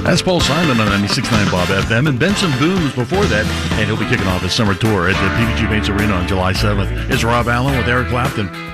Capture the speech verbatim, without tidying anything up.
That's Paul Simon on ninety-six point nine Bob F M, and Benson Boone was before that, and he'll be kicking off his summer tour at the P V G Paints Arena on July seventh. It's Rob Allen with Eric Clapton.